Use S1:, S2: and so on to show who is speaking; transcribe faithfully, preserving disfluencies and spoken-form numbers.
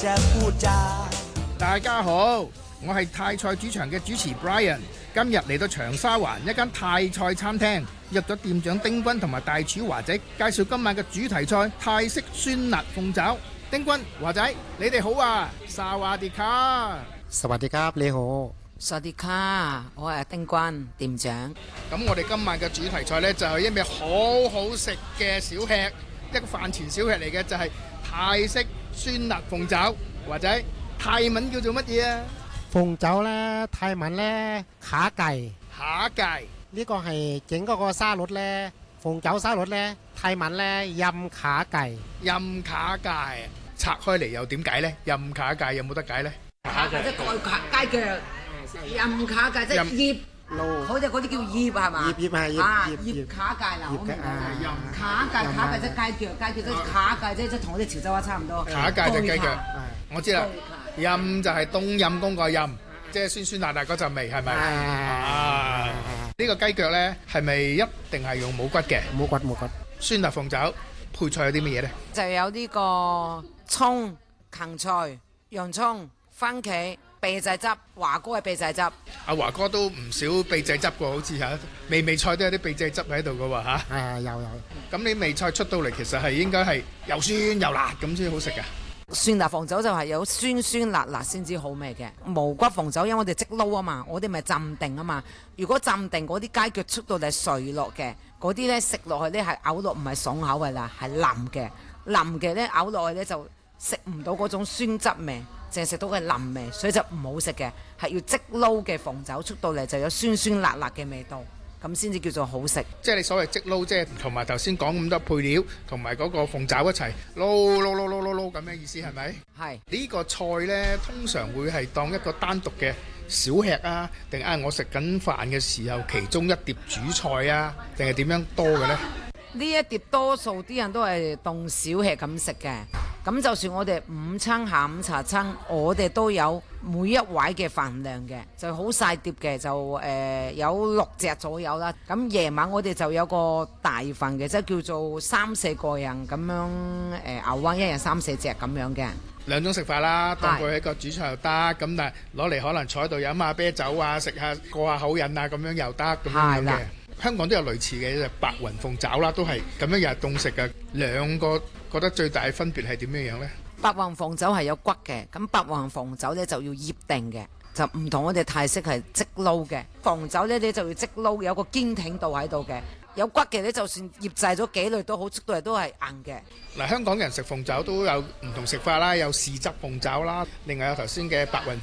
S1: จะพูดจา。
S2: 大家好，我係泰菜主場嘅主持 Brian， 今日嚟到長沙灣一間泰菜餐廳，約咗店長丁君同埋大廚華仔介紹今晚嘅主題菜泰式酸辣鳳爪。丁君、華仔，你哋好啊！薩瓦迪卡，
S3: 薩瓦迪卡，你好。
S4: 薩瓦迪卡，我係丁君店長。
S2: 咁我哋今晚嘅主題菜呢，就係一味好好食嘅小吃，一個飯前小吃嚟嘅，就係泰式酸辣鳳爪。華仔，泰文叫做乜嘢啊？
S3: 鳳爪咧，泰文咧ขาไก่
S2: ขาไก่
S3: 呢個係整嗰個沙律咧，鳳爪沙律咧，泰文咧ยำขาไก่
S2: ยำขาไก่拆開嚟又點解咧？ยำขาไก่有冇得解咧？
S4: ขาไก่即係蓋街腳，ยำขาไก่即係醃，好似嗰啲叫醃係嘛？
S3: 醃醃係醃
S4: 啊，
S3: 醃
S4: 醃ขาไก่啦，我明白。
S2: ย
S4: ขาไก่ขาไก่即係雞腳，雞腳即係ขาไก่，即係即係同我哋潮州話差唔多。
S2: ขาไก่就雞腳，我知啦。ยำ就係冬陰功個ยำ，即係酸酸辣辣嗰陣味係咪？啊！呢個雞腳咧係咪一定係用冇骨嘅？
S3: 冇骨冇骨。
S2: 酸辣鳳爪配菜有啲乜嘢咧？
S4: 就有呢個葱、芹菜、洋葱、番茄、秘製汁，華哥係秘製汁。
S2: 阿華哥都唔少秘製汁喎，好似嚇味味菜都有啲秘製汁喺度嘅喎嚇。
S3: 係有有。
S2: 咁你味菜出到嚟其實係應該係又酸又辣咁先好食㗎。
S4: 酸辣鳳爪就係有酸酸辣辣先至好味嘅，無骨鳳爪因為我哋即撈啊嘛，我哋咪浸定啊嘛。如果浸定嗰啲雞腳出到嚟碎落嘅，嗰啲呢食落去呢係咬落唔係爽口嘅啦，係腍嘅，腍嘅呢咬落去呢就食唔到嗰種酸汁味，淨係食到個腍味，所以就唔好食嘅。係要即撈嘅鳳爪出到嚟就有酸酸辣辣嘅味道。咁先至叫做好食。即
S2: 係你所謂即撈，即係同埋頭先講咁多配料，同埋嗰個鳳爪一齊撈撈撈撈撈撈咁嘅意思係咪？
S4: 係。
S2: 呢個菜呢，通常會係當一個單獨嘅小吃啊，定係我食緊飯嘅時候其中一碟主菜啊，定係點樣多嘅呢？
S4: 呢一碟多數啲人都係當小吃咁食嘅。咁就算我哋午餐、下午茶餐，我哋都有每一位嘅飯量嘅，就好細碟嘅，就誒、呃、有六隻左右啦。咁夜晚我哋就有個大份嘅，即係叫做三四個人咁樣誒牛灣，一人三四隻咁樣嘅。
S2: 兩種食法啦，當佢係一個主菜又得，咁但係攞嚟可能坐喺度飲下啤酒啊，食下過下口癮啊，咁樣又得咁樣嘅。香港都有類似嘅，就白雲鳳爪啦，都係咁樣又係凍食嘅。兩個覺得最大嘅分別係點樣樣呢？
S4: 白雲鳳爪係有骨嘅，咁白雲鳳爪呢就要醃定嘅，就唔同我哋泰式係即撈嘅。鳳爪呢你就要即撈，有個堅挺度喺度嘅。有骨嘅呢就算醃製咗幾耐都好，出到嚟都係硬嘅。
S2: 嗱，香港人食鳳爪都有唔同食法啦，有豉汁鳳爪啦，另外有頭先嘅白雲